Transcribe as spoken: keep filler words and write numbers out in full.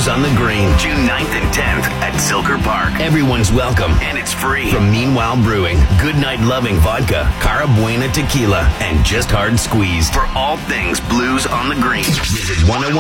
Blues on the Green, June ninth and tenth at Silker Park. Everyone's welcome, and it's free. From Meanwhile Brewing, Goodnight Loving Vodka, Cara Buena Tequila, and Just Hard Squeeze. For all things Blues on the Green, visit one oh one